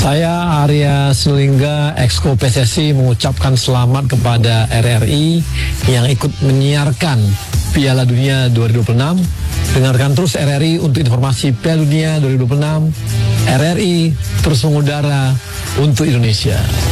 Saya Arya Sinulinga, Exco PSSI mengucapkan selamat kepada RRI yang ikut menyiarkan Piala Dunia 2026. Dengarkan terus RRI untuk informasi Piala Dunia 2026. RRI terus mengudara untuk Indonesia.